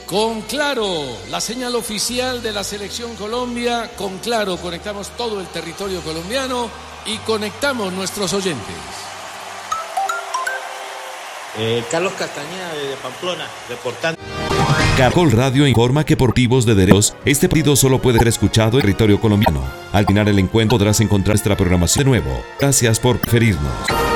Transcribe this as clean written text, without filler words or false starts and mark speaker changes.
Speaker 1: Con Claro, la señal oficial de la Selección Colombia. Con Claro conectamos todo el territorio colombiano y conectamos nuestros oyentes.
Speaker 2: Carlos Castañeda de Pamplona, reportando.
Speaker 3: Caracol Radio informa que por motivos de derechos, este partido solo puede ser escuchado en territorio colombiano. Al final el encuentro podrás encontrar nuestra programación de nuevo. Gracias por preferirnos.